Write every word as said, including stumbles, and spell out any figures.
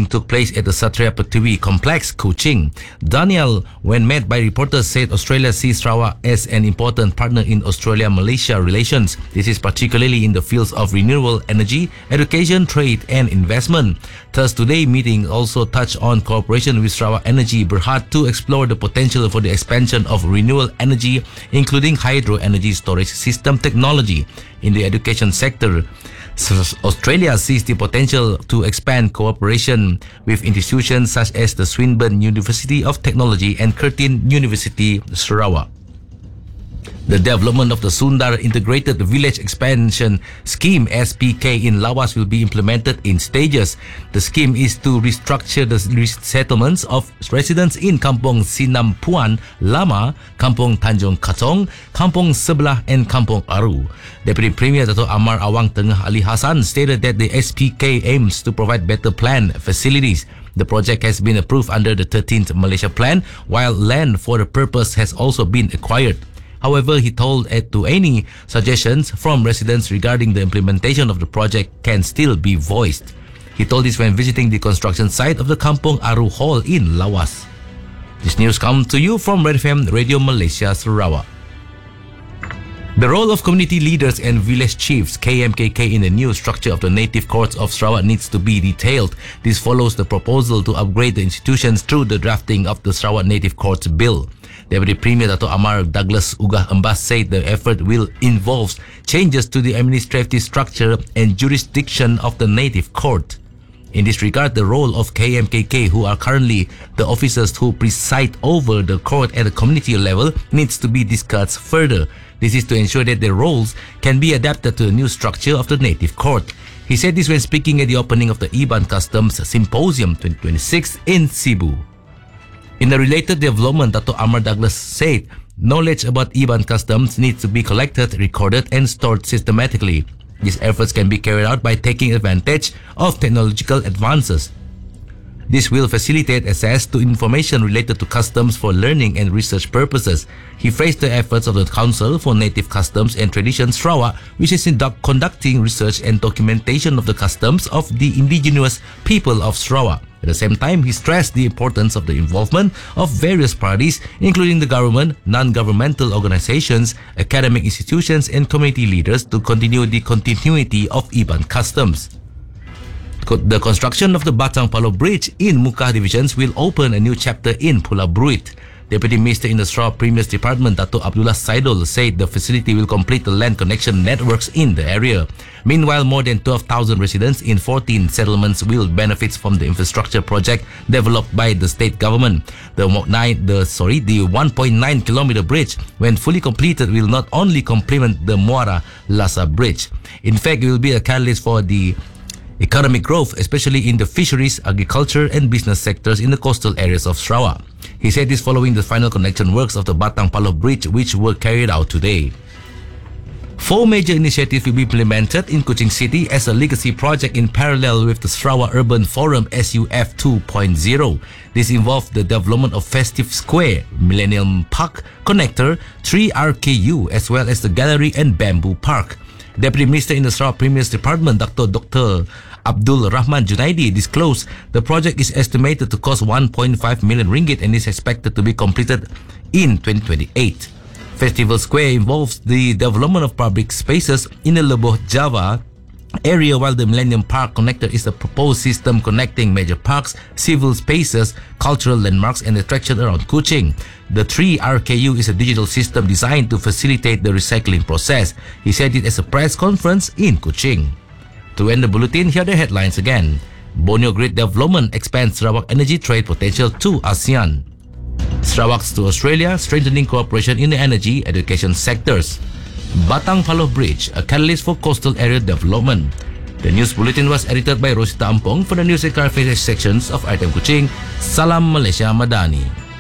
meeting took place at the Satria Pertiwi complex, Kuching. Daniel, when met by reporters, said Australia sees Sarawak as an important partner in Australia-Malaysia relations. This is particularly in the fields of renewable energy, education, trade and investment. Thus, today's meeting also touched on cooperation with Sarawak Energy Berhad to explore the potential for the expansion of renewable energy, including hydro energy storage system technology. In the education sector, Australia sees the potential to expand cooperation with institutions such as the Swinburne University of Technology and Curtin University, Sarawak. The development of the Sundar Integrated Village Expansion Scheme S P K in Lawas will be implemented in stages. The scheme is to restructure the settlements of residents in Kampung Sinampuan Lama, Kampung Tanjung Katong, Kampung Sebelah and Kampung Aru. Deputy Premier Dato' Amar Awang Tengah Ali Hassan stated that the S P K aims to provide better planned facilities. The project has been approved under the thirteenth Malaysia Plan, while land for the purpose has also been acquired. However, he told it to any suggestions from residents regarding the implementation of the project can still be voiced. He told this when visiting the construction site of the Kampung Aru Hall in Lawas. This news comes to you from Red F M Radio Malaysia, Sarawak. The role of community leaders and village chiefs K M K K in the new structure of the Native Courts of Sarawak needs to be detailed. This follows the proposal to upgrade the institutions through the drafting of the Sarawak Native Courts Bill. Deputy Premier Dato' Amar Douglas Ugah Embas said the effort will involve changes to the administrative structure and jurisdiction of the Native Court. In this regard, the role of K M K K, who are currently the officers who preside over the court at the community level, needs to be discussed further. This is to ensure that their roles can be adapted to the new structure of the Native Court. He said this when speaking at the opening of the Iban Customs Symposium twenty twenty-six in Cebu. In a related development, Dato' Amar Douglas said knowledge about Iban Customs needs to be collected, recorded and stored systematically. These efforts can be carried out by taking advantage of technological advances. This will facilitate access to information related to customs for learning and research purposes. He praised the efforts of the Council for Native Customs and Traditions Sarawak, which is conducting research and documentation of the customs of the indigenous people of Sarawak. At the same time, he stressed the importance of the involvement of various parties, including the government, non-governmental organizations, academic institutions, and community leaders to continue the continuity of Iban Customs. The construction of the Batang Palo Bridge in Mukah Divisions will open a new chapter in Pulau Bruit. Deputy Minister in the Sarawak Premier's Department, Dato' Abdullah Saidul, said the facility will complete the land connection networks in the area. Meanwhile, more than twelve thousand residents in fourteen settlements will benefit from the infrastructure project developed by the state government. The, nine, the, sorry, the one point nine kilometer bridge, when fully completed, will not only complement the Muara Lasa Bridge. In fact, it will be a catalyst for the economic growth, especially in the fisheries, agriculture and business sectors in the coastal areas of Sarawak. He said this following the final connection works of the Batang Palo Bridge, which were carried out today. Four major initiatives will be implemented in Kuching City as a legacy project in parallel with the Sarawak Urban Forum S U F two point oh. This involved the development of Festive Square, Millennium Park, Connector, three R K U, as well as the Gallery and Bamboo Park. Deputy Minister in the Sarawak Premier's Department, Doctor Doctor Abdul Rahman Junaidi, disclosed the project is estimated to cost one point five million ringgit and is expected to be completed in twenty twenty-eight. Festival Square involves the development of public spaces in the Leboh Java area, while the Millennium Park Connector is a proposed system connecting major parks, civil spaces, cultural landmarks and attractions around Kuching. The three R K U is a digital system designed to facilitate the recycling process. He said it at a press conference in Kuching. To end the bulletin, here are the headlines again. Borneo Grid Development expands Sarawak energy trade potential to ASEAN. Sarawak to Australia, strengthening cooperation in the energy, education sectors. Batang Palo Bridge, a catalyst for coastal area development. The news bulletin was edited by Rosita Ampong for the news and clarification sections of Item Kuching. Salam Malaysia Madani.